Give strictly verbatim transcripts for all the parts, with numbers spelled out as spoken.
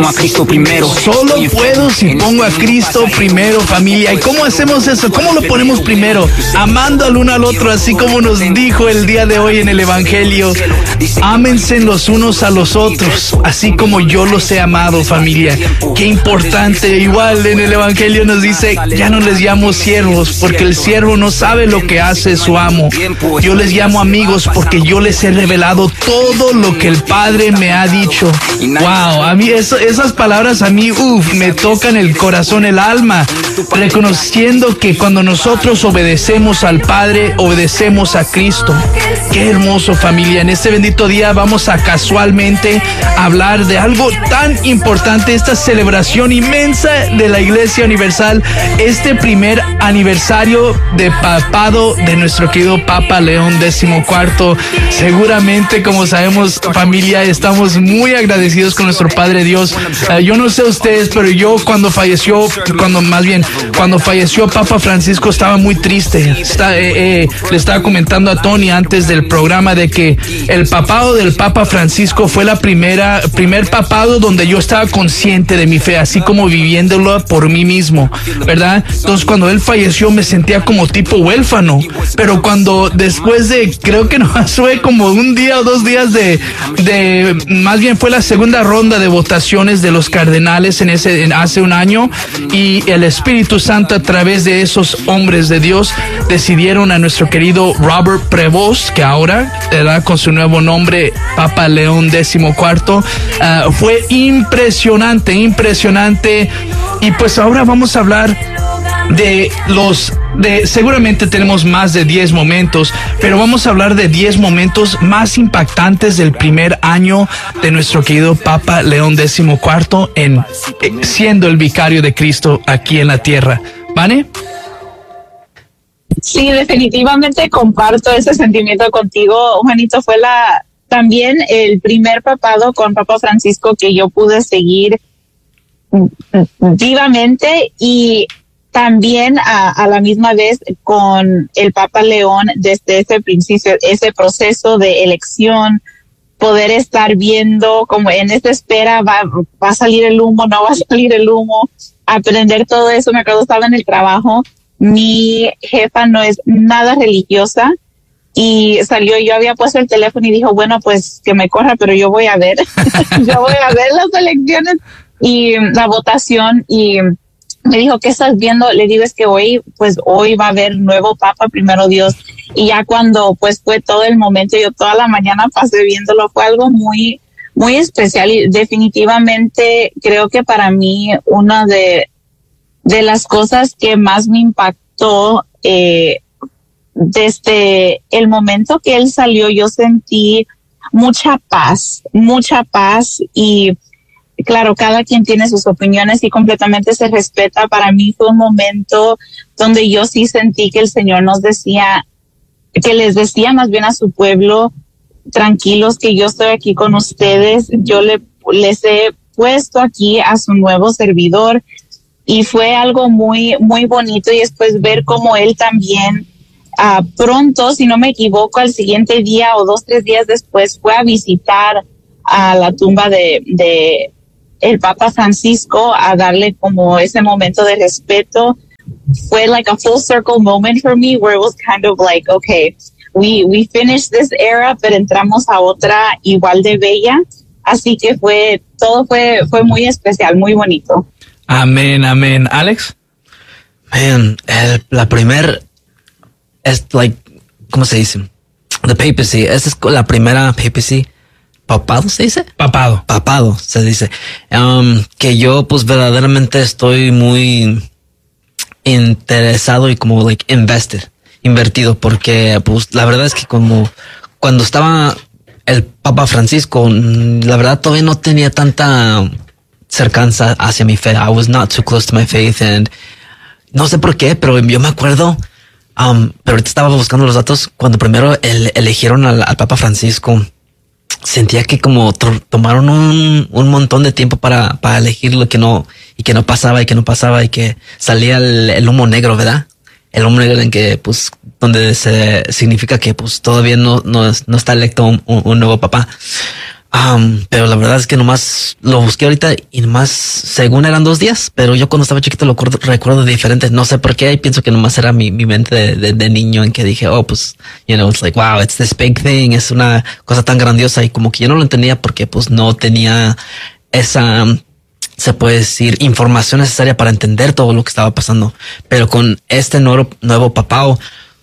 A Cristo primero. Solo puedo si pongo a Cristo primero, familia. ¿Y cómo hacemos eso? ¿Cómo lo ponemos primero? Amando al uno al otro, así como nos dijo el día de hoy en el Evangelio. Ámense los unos a los otros, así como yo los he amado, familia. Qué importante. Igual en el Evangelio nos dice, ya no les llamo siervos, porque el siervo no sabe lo que hace su amo. Yo les llamo amigos, porque yo les he revelado todo lo que el Padre me ha dicho. Wow, a mí eso, esas palabras a mí, uff, me tocan el corazón, el alma, reconociendo que cuando nosotros obedecemos al Padre, obedecemos a Cristo. Qué hermoso, familia. En este bendito día vamos a casualmente hablar de algo tan importante, esta celebración inmensa de la Iglesia Universal, este primer aniversario de papado de nuestro querido Papa León decimocuarto. Seguramente, como sabemos, familia, estamos muy agradecidos con nuestro Padre Dios. Uh, yo no sé ustedes, pero yo cuando falleció, cuando más bien, cuando falleció Papa Francisco estaba muy triste. Está, eh, eh, le estaba comentando a Tony antes del programa de que el papado del Papa Francisco fue la primera, primer papado donde yo estaba consciente de mi fe, así como viviéndolo por mí mismo, ¿verdad? Entonces cuando él falleció me sentía como tipo huérfano, pero cuando después de, creo que nomás fue como un día o dos días de, de más bien fue la segunda ronda de votaciones de los cardenales en ese en hace un año, y el Espíritu Santo a través de esos hombres de Dios decidieron a nuestro querido Robert Prevost, que ahora era con su nuevo nombre Papa León decimocuarto. Uh, fue impresionante, impresionante. Y pues ahora vamos a hablar de los de seguramente tenemos más de diez momentos, pero vamos a hablar de diez momentos más impactantes del primer año de nuestro querido Papa León decimocuarto en eh, siendo el vicario de Cristo aquí en la tierra. ¿Vale? Sí, definitivamente comparto ese sentimiento contigo, Juanito. Fue la también el primer papado con Papa Francisco que yo pude seguir vivamente, y también a, a la misma vez con el Papa León desde ese principio, ese proceso de elección, poder estar viendo como en esta espera, va, va a salir el humo, no va a salir el humo, aprender todo eso. Me acuerdo, estaba en el trabajo, mi jefa no es nada religiosa y salió, yo había puesto el teléfono y dijo, bueno, pues que me corra, pero yo voy a ver, yo voy a ver las elecciones y la votación, y me dijo, ¿qué estás viendo? Le digo, es que hoy, pues hoy va a haber nuevo Papa, primero Dios. Y ya cuando pues fue todo el momento, yo toda la mañana pasé viéndolo, fue algo muy, muy especial, y definitivamente creo que para mí una de, de las cosas que más me impactó, eh, desde el momento que él salió, yo sentí mucha paz, mucha paz, y claro, cada quien tiene sus opiniones y completamente se respeta. Para mí fue un momento donde yo sí sentí que el Señor nos decía, que les decía más bien a su pueblo, tranquilos, que yo estoy aquí con ustedes, yo le, les he puesto aquí a su nuevo servidor, y fue algo muy, muy bonito. Y después ver cómo él también, uh, pronto, si no me equivoco, al siguiente día o dos, tres días después, fue a visitar a la tumba de, de el Papa Francisco, a darle como ese momento de respeto. Fue like a full circle moment for me, where it was kind of like, okay, we, we finished this era, pero entramos a otra igual de bella. Así que fue, todo fue, fue muy especial, muy bonito. Amén, amén. Alex? Man, el, la primer, es like, ¿cómo se dice? The papacy, esta es la primera papacy. ¿Papado se dice? Papado. Papado se dice. Um, que yo pues verdaderamente estoy muy interesado y como like invested, invertido, porque pues la verdad es que como cuando estaba el Papa Francisco, la verdad todavía no tenía tanta cercanza hacia mi fe. I was not too close to my faith, and no sé por qué, pero yo me acuerdo, um, pero ahorita estaba buscando los datos, cuando primero el, eligieron al, al Papa Francisco, sentía que como to- tomaron un, un montón de tiempo para, para elegir lo que no, y que no pasaba y que no pasaba y que salía el, el humo negro, ¿verdad? El humo negro en que, pues, donde se significa que, pues, todavía no, no, no está electo un, un, un nuevo papá. Um, pero la verdad es que nomás lo busqué ahorita y nomás, según eran dos días, pero yo cuando estaba chiquito lo recuerdo, recuerdo diferente. No sé por qué, y pienso que nomás era mi, mi mente de, de, de niño en que dije, oh, pues, you know, it's like, wow, it's this big thing, es una cosa tan grandiosa, y como que yo no lo entendía porque pues no tenía esa, se puede decir, información necesaria para entender todo lo que estaba pasando. Pero con este nuevo, nuevo papao,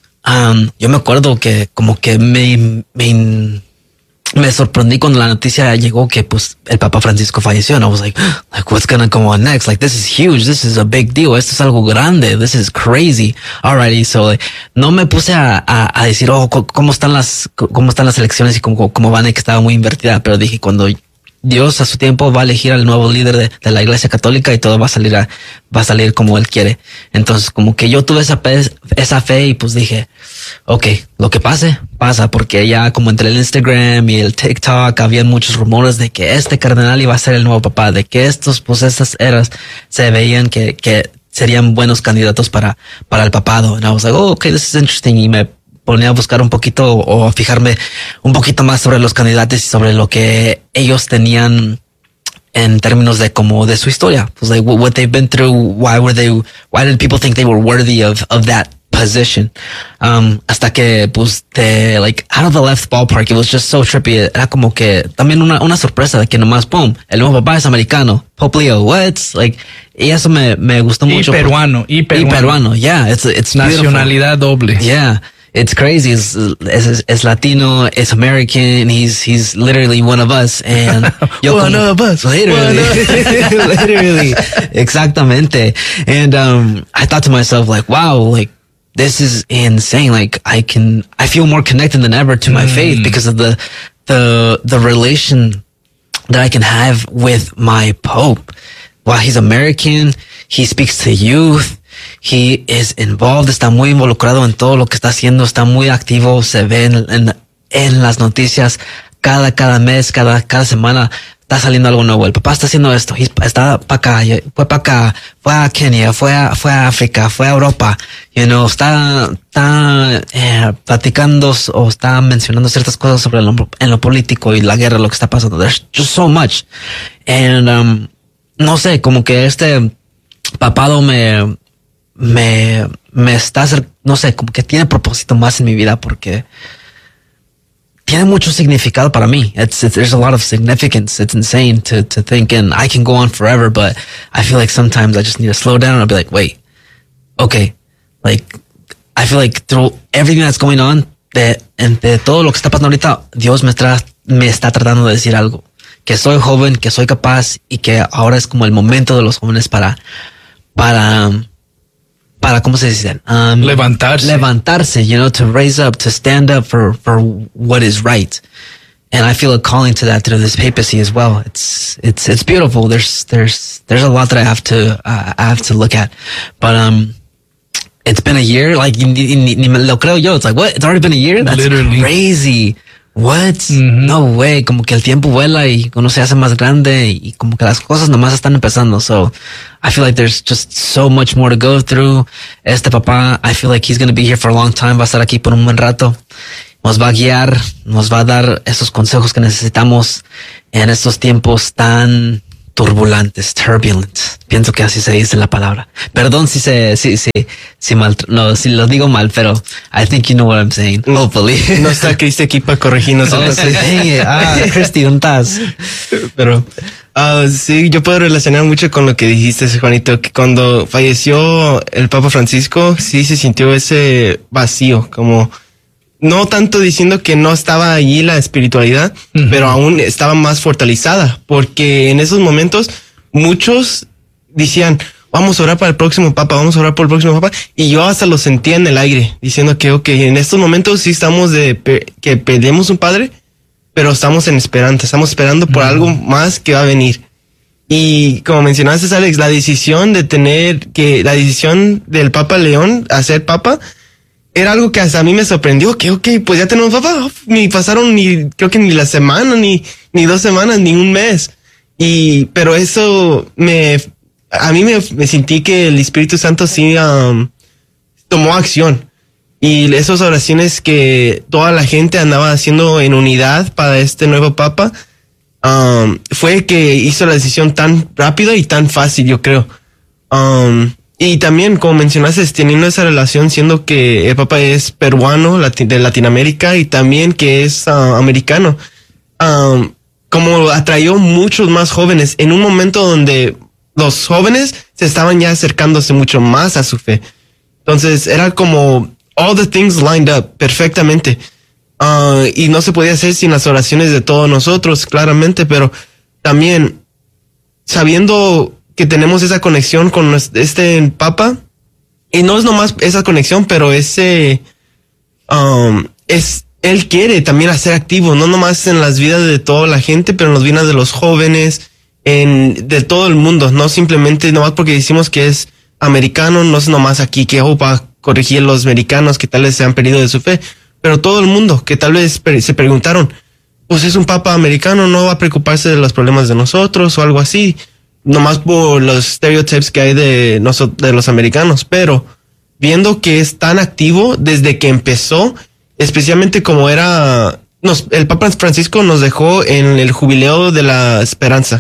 um, yo me acuerdo que como que me, me, me sorprendí cuando la noticia llegó que pues el Papa Francisco falleció. And I was like, like, what's gonna come on next? Like, this is huge. This is a big deal. Esto es algo grande. This is crazy. Alrighty. So, like, no me puse a, a, a decir, oh, cómo están las, cómo están las elecciones y cómo, cómo van, y que estaba muy invertida. Pero dije, cuando Dios a su tiempo va a elegir al nuevo líder de, de la Iglesia Católica, y todo va a salir a, va a salir como él quiere. Entonces, como que yo tuve esa fe, esa fe, y pues dije, okay, lo que pase, pasa, porque ya como entre el Instagram y el TikTok habían muchos rumores de que este cardenal iba a ser el nuevo papá, de que estos, pues estas eras se veían que, que serían buenos candidatos para, para el papado. And I was like, oh, okay, this is interesting. Y me ponía a buscar un poquito o a fijarme un poquito más sobre los candidatos y sobre lo que ellos tenían en términos de como de su historia. Pues like what they've been through, why were they, why did people think they were worthy of, of that position? Um, hasta que pues de like out of the left ballpark, it was just so trippy. Era como que también una, una sorpresa de que nomás, boom, el nuevo papá es americano. Pope Leo, what? Like, y eso me, me gustó y mucho. Peruano, y peruano. Y peruano, yeah. It's, it's nacionalidad beautiful. doble. Yeah. It's crazy. It's, it's, it's Latino. It's American. He's he's literally one of us. And yo one como, of us. Literally, literally, exactamente. And um, I thought to myself, like, wow, like this is insane. Like I can, I feel more connected than ever to my mm. faith because of the the the relation that I can have with my Pope. Wow, he's American. He speaks to youth. He is involved, está muy involucrado en todo lo que está haciendo, está muy activo, se ve en, en, en las noticias cada, cada mes, cada, cada semana está saliendo algo nuevo. El papá está haciendo esto, está para acá, fue para acá, fue a Kenia, fue a, fue a África, fue a Europa, you know, está, está eh, platicando o está mencionando ciertas cosas sobre lo, en lo político y la guerra, lo que está pasando. There's just so much. And, um, no sé, como que este papado me, me, me está hacer, no sé, como que tiene propósito más en mi vida porque tiene mucho significado para mí. It's, it's there's a lot of significance. It's insane to, to think, and I can go on forever, but I feel like sometimes I just need to slow down and I'll be like, wait, okay. Like, I feel like through everything that's going on, de, de todo lo que está pasando ahorita, Dios me está, me está tratando de decir algo. Que soy joven, que soy capaz y que ahora es como el momento de los jóvenes para, para, para, ¿cómo se dice? Um, levantarse. Levantarse, you know, to raise up, to stand up for, for what is right. And I feel a calling to that through this papacy as well. It's, it's, it's beautiful. There's, there's, there's a lot that I have to, uh, I have to look at. But, um, it's been a year. Like, ni, ni, ni me lo creo yo. It's like, what? It's already been a year? That's Literally. Crazy. What? Mm-hmm. No way. Como que el tiempo vuela y uno se hace más grande y como que las cosas nomás están empezando. So I feel like there's just so much more to go through. Este papá, I feel like he's going to be here for a long time. Va a estar aquí por un buen rato. Nos va a guiar, nos va a dar esos consejos que necesitamos en estos tiempos tan turbulentos, turbulent. Pienso que así se dice la palabra. Perdón si se, si, si, si mal, no, si lo digo mal, pero I think you know what I'm saying. Hopefully. No está Cristi aquí para corregirnos. Oh, sí, hey, ah, Cristi, ¿dónde estás? Pero, uh, sí, yo puedo relacionar mucho con lo que dijiste, Juanito, que cuando falleció el Papa Francisco, sí se sintió ese vacío, como, no tanto diciendo que no estaba allí la espiritualidad, uh-huh. pero aún estaba más fortalecida, porque en esos momentos muchos decían, vamos a orar para el próximo papa, vamos a orar por el próximo papa, y yo hasta lo sentía en el aire, diciendo que, ok, en estos momentos sí estamos de, pe- que pedimos un padre, pero estamos en esperanza, estamos esperando por uh-huh. algo más que va a venir. Y como mencionaste, Alex, la decisión de tener, que la decisión del Papa León a ser papa, era algo que hasta a mí me sorprendió, que ok, pues ya tenemos papá, ni pasaron ni, creo que ni la semana, ni, ni dos semanas, ni un mes. Y, pero eso me, a mí me, me sentí que el Espíritu Santo sí, um, tomó acción. Y esas oraciones que toda la gente andaba haciendo en unidad para este nuevo papa, um, fue que hizo la decisión tan rápida y tan fácil, yo creo. Um, y también, como mencionaste, teniendo esa relación, siendo que el Papa es peruano lati- de Latinoamérica y también que es uh, americano, um, como atrayó muchos más jóvenes en un momento donde los jóvenes se estaban ya acercándose mucho más a su fe. Entonces era como all the things lined up perfectamente. Uh, y no se podía hacer sin las oraciones de todos nosotros, claramente, pero también sabiendo que tenemos esa conexión con este Papa, y no es nomás esa conexión, pero ese, um, es, él quiere también hacer activo, no nomás en las vidas de toda la gente, pero en las vidas de los jóvenes, en, de todo el mundo, no simplemente nomás porque decimos que es americano, no es nomás aquí que oh, para corregir a los americanos que tal vez se han perdido de su fe, pero todo el mundo que tal vez se preguntaron, pues es un Papa americano, no va a preocuparse de los problemas de nosotros o algo así, nomás por los stereotypes que hay de nosotros, de los americanos, pero viendo que es tan activo desde que empezó, especialmente como era, nos, el Papa Francisco nos dejó en el jubileo de la esperanza,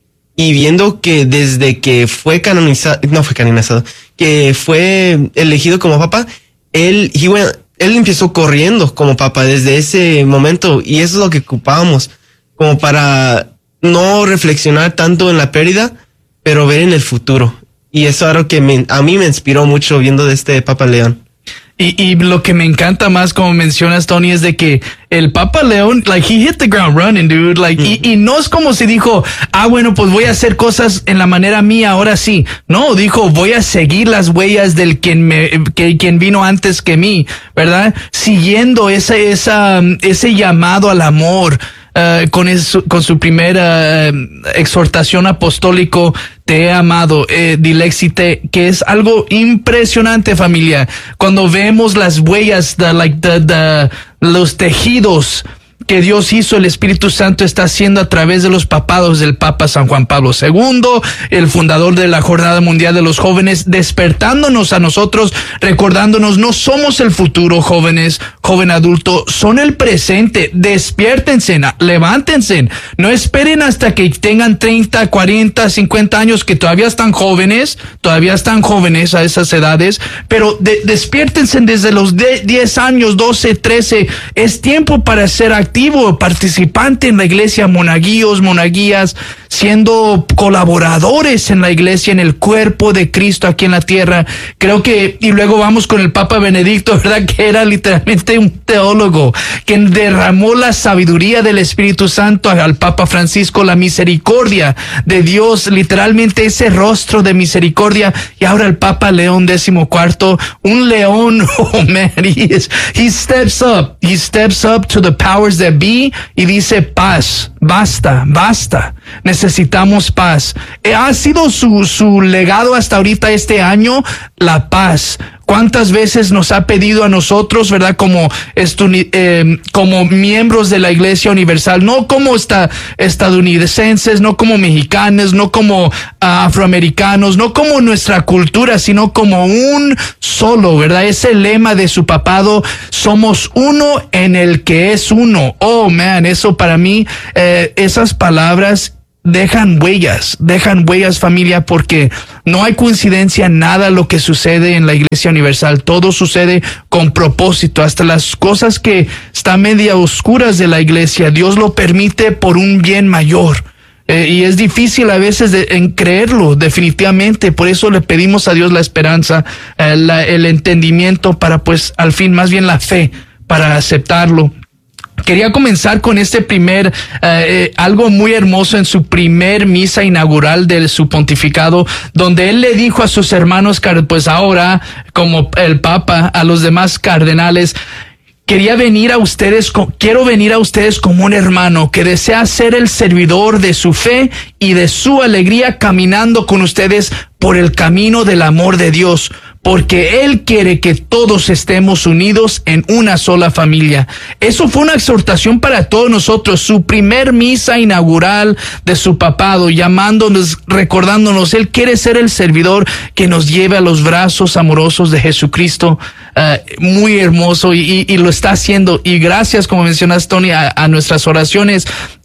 y viendo que desde que fue canonizado, no fue canonizado, que fue elegido como Papa, él, he went, él empezó corriendo como Papa desde ese momento, y eso es lo que ocupábamos, como para no reflexionar tanto en la pérdida, pero ver en el futuro. Y eso es algo que me, a mí me inspiró mucho viendo de este Papa León. Y, y lo que me encanta más, como mencionas, Tony, es de que el Papa León, like, he hit the ground running, dude. Like, mm. y, y no es como si dijo, ah, bueno, pues voy a hacer cosas en la manera mía, ahora sí. No, dijo, voy a seguir las huellas del quien me, que, quien vino antes que mí, ¿verdad? Siguiendo ese, esa, ese llamado al amor. Uh, con, eso, con su primera uh, exhortación apostólico, te he amado, eh, Dilexite, que es algo impresionante, familia. Cuando vemos las huellas, the, like the, the, los tejidos que Dios hizo, el Espíritu Santo está haciendo a través de los papados del Papa San Juan Pablo segundo, el fundador de la Jornada Mundial de los Jóvenes, despertándonos a nosotros, recordándonos, no somos el futuro, jóvenes, joven adulto, son el presente. Despiértense, levántense, no esperen hasta que tengan treinta, cuarenta, cincuenta años, que todavía están jóvenes, todavía están jóvenes a esas edades, pero de, despiértense desde los diez años, doce, trece, es tiempo para ser activos. Activo, participante en la iglesia, monaguillos, monaguías, siendo colaboradores en la iglesia, en el cuerpo de Cristo aquí en la tierra. Creo que, y luego vamos con el Papa Benedicto, ¿verdad? Que era literalmente un teólogo, que derramó la sabiduría del Espíritu Santo al Papa Francisco, la misericordia de Dios, literalmente ese rostro de misericordia. Y ahora el Papa León decimocuarto, un león, oh man, he, is, he steps up, he steps up to the powers that be, y dice paz, basta, basta, necesitamos paz. Ha sido su, su legado hasta ahorita este año, la paz. ¿Cuántas veces nos ha pedido a nosotros, verdad, como, estuni- eh, como miembros de la Iglesia Universal, no como esta, estadounidenses, no como mexicanos, no como uh, afroamericanos, no como nuestra cultura, sino como un solo, verdad? Ese lema de su papado, somos uno en el que es uno. Oh, man, eso para mí, eh, esas palabras dejan huellas, dejan huellas, familia, porque no hay coincidencia en nada lo que sucede en la Iglesia Universal. Todo sucede con propósito, hasta las cosas que están media oscuras de la Iglesia, Dios lo permite por un bien mayor. Eh, y es difícil a veces de, en creerlo, definitivamente. Por eso le pedimos a Dios la esperanza, eh, la, el entendimiento para, pues, al fin, más bien la fe para aceptarlo. Quería comenzar con este primer, eh, eh, algo muy hermoso en su primer misa inaugural de su pontificado, donde él le dijo a sus hermanos, pues ahora, como el Papa, a los demás cardenales, quería venir a ustedes, quiero venir a ustedes como un hermano que desea ser el servidor de su fe y de su alegría, caminando con ustedes por el camino del amor de Dios, porque Él quiere que todos estemos unidos en una sola familia. Eso fue una exhortación para todos nosotros, su primer misa inaugural de su papado, llamándonos, recordándonos, Él quiere ser el servidor que nos lleve a los brazos amorosos de Jesucristo. Uh, muy hermoso, y, y, y lo está haciendo, y gracias, como mencionas, Tony, a, a nuestras oraciones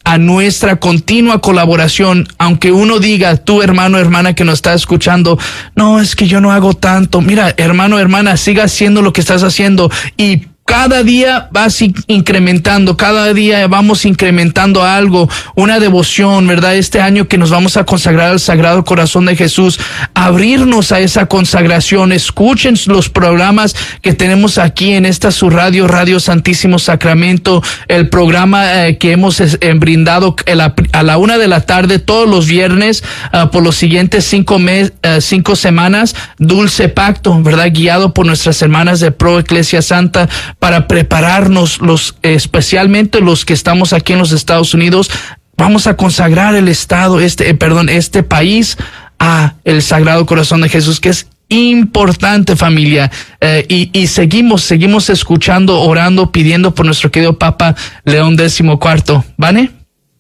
a nuestra continua colaboración. Aunque uno diga, tú hermano, hermana que nos está escuchando, no, es que yo no hago tanto. Mira, hermano, hermana, siga haciendo lo que estás haciendo y cada día vas incrementando, cada día vamos incrementando algo, una devoción, ¿verdad? Este año que nos vamos a consagrar al Sagrado Corazón de Jesús, abrirnos a esa consagración. Escuchen los programas que tenemos aquí en esta su radio, Radio Santísimo Sacramento, el programa eh, que hemos eh, brindado a la, a la una de la tarde todos los viernes uh, por los siguientes cinco, mes, uh, cinco semanas, Dulce Pacto, ¿verdad? Guiado por nuestras hermanas de Pro Iglesia Santa, para prepararnos, los especialmente los que estamos aquí en los Estados Unidos. Vamos a consagrar el estado, este, eh, perdón, este país a el Sagrado Corazón de Jesús, que es importante, familia. Eh, y, y seguimos, seguimos escuchando, orando, pidiendo por nuestro querido Papa León décimo cuarto. ¿Vale?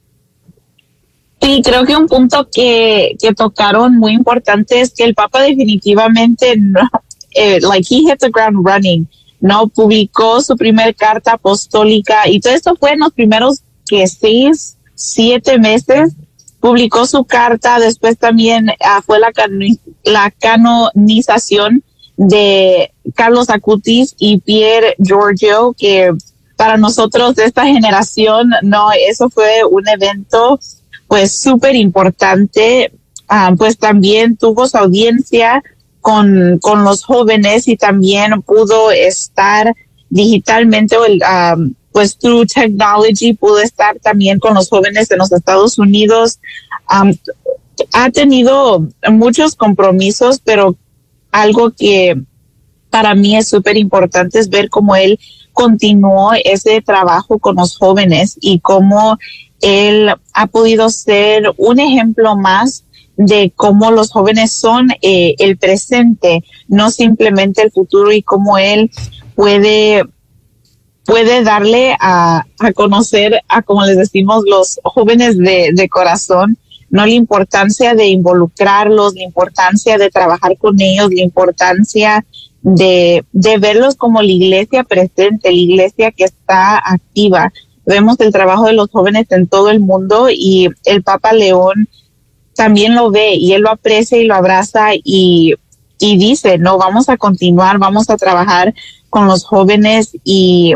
Sí, creo que un punto que, que tocaron muy importante es que el Papa definitivamente no, eh, like he hit the ground running. No, publicó su primer carta apostólica y todo esto fue en los primeros que seis, siete meses. Publicó su carta, después también uh, fue la, cano- la canonización de Carlos Acutis y Pier Giorgio, que para nosotros de esta generación, no, eso fue un evento pues súper importante. Uh, pues también tuvo su audiencia con, con los jóvenes y también pudo estar digitalmente, um, pues through technology, pudo estar también con los jóvenes en los Estados Unidos. Um, ha tenido muchos compromisos, pero algo que para mí es súper importante es ver cómo él continuó ese trabajo con los jóvenes y cómo él ha podido ser un ejemplo más de cómo los jóvenes son eh, el presente, no simplemente el futuro, y cómo él puede puede darle a, a conocer a, como les decimos, los jóvenes de, de corazón, no la importancia de involucrarlos, la importancia de trabajar con ellos, la importancia de, de verlos como la iglesia presente, la iglesia que está activa. Vemos el trabajo de los jóvenes en todo el mundo y el Papa León también lo ve y él lo aprecia y lo abraza y, y dice, no, vamos a continuar, vamos a trabajar con los jóvenes y,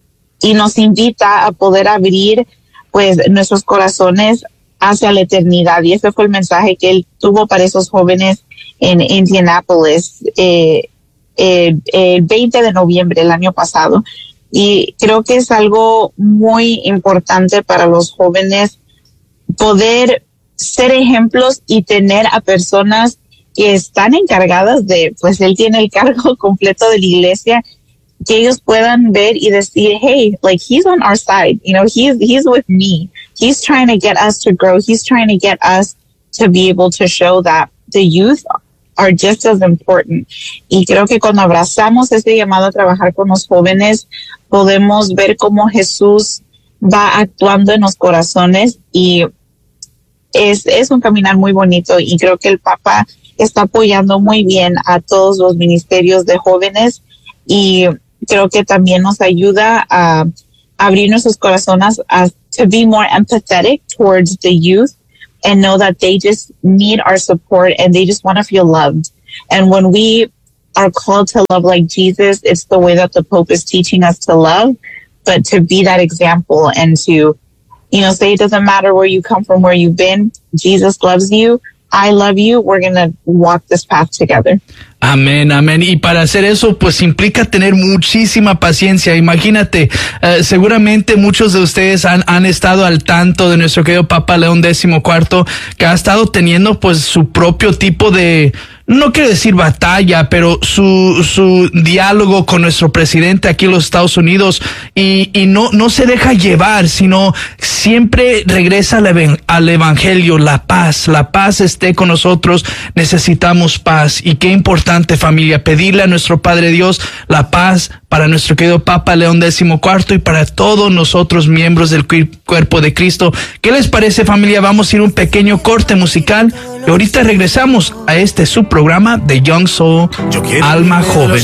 y nos invita a poder abrir pues nuestros corazones hacia la eternidad. Y ese fue el mensaje que él tuvo para esos jóvenes en Indianápolis eh, eh, el veinte de noviembre del año pasado. Y creo que es algo muy importante para los jóvenes poder ser ejemplos y tener a personas que están encargadas de, pues él tiene el cargo completo de la iglesia, que ellos puedan ver y decir, hey, like he's on our side, you know, he's, he's with me. He's trying to get us to grow. He's trying to get us to be able to show that the youth are just as important. Y creo que cuando abrazamos este llamado a trabajar con los jóvenes, podemos ver cómo Jesús va actuando en los corazones y es, es un caminar muy bonito, y creo que el Papa está apoyando muy bien a todos los ministerios de jóvenes, y creo que también nos ayuda a abrir nuestros corazones a to be more empathetic towards the youth and know that they just need our support and they just want to feel loved. And when we are called to love like Jesus, it's the way that the Pope is teaching us to love, but to be that example and to, you know, say it doesn't matter where you come from, where you've been, Jesus loves you, I love you, we're going to walk this path together. Amén, amén. Y para hacer eso, pues implica tener muchísima paciencia. Imagínate, eh, seguramente muchos de ustedes han, han estado al tanto de nuestro querido Papa León décimo cuarto, que ha estado teniendo pues su propio tipo de, no quiero decir batalla, pero su, su diálogo con nuestro presidente aquí en los Estados Unidos, y, y no, no se deja llevar, sino siempre regresa al, evan, al evangelio, la paz, la paz esté con nosotros, necesitamos paz. Y qué importante, familia, pedirle a nuestro Padre Dios la paz para nuestro querido Papa León décimo cuarto y para todos nosotros miembros del cuerpo de Cristo. ¿Qué les parece, familia? Vamos a ir a un pequeño corte musical y ahorita regresamos a este su programa de Young Soul, Alma Joven.